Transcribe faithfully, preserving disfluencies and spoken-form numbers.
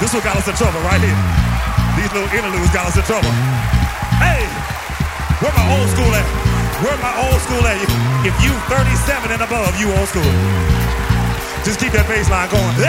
This one got us in trouble right here. These little interludes got us in trouble. Hey, where my old school at? Where my old school at? If you thirty-seven and above, you old school. Just keep that bass line going.